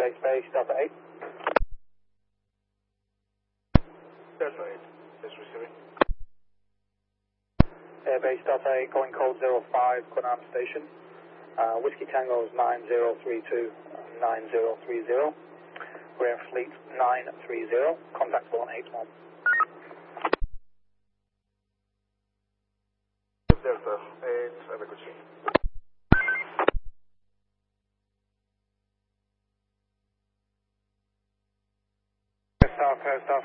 base, Delta 8. Delta 8, is receiving. Airbase Delta 8, going code 05, Kunam Station. Whiskey Tango is 9032, 9030. We're in fleet 930, contact 181. Delta 8, have a good day. Southwest